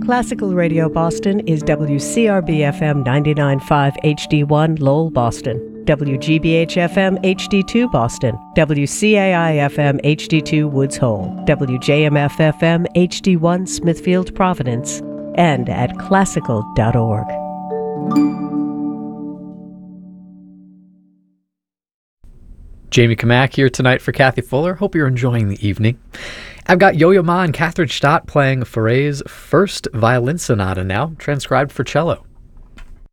Classical Radio Boston is WCRB-FM 99.5 HD1 Lowell, Boston, WGBH-FM HD2 Boston, WCAI-FM HD2 Woods Hole, WJMF-FM HD1 Smithfield, Providence, and at classical.org. Jamie Kamak here tonight for Kathy Fuller. Hope you're enjoying the evening. I've got Yo-Yo Ma and Catherine Stott playing Fauré's first violin sonata now, transcribed for cello.